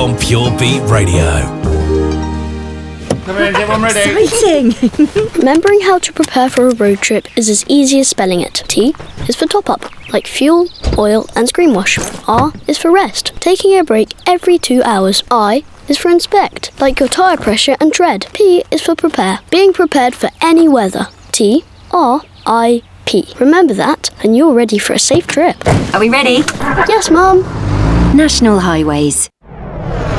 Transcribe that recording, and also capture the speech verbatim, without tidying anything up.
on Pure Beat Radio. Come in, everyone ready? Exciting! Remembering how to prepare for a road trip is as easy as spelling it. T is for top up, like fuel, oil and screen wash. R is for rest, taking a break every two hours. I is for inspect, like your tyre pressure and tread. P is for prepare, being prepared for any weather. T, R, I, P. Remember that and you're ready for a safe trip. Are we ready? Yes, Mum. National Highways.